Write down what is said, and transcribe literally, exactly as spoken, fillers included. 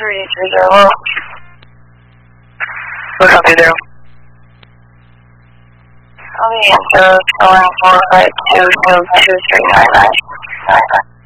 three three zero. What's up, there? I'll be answer around four five two two two three nine nine.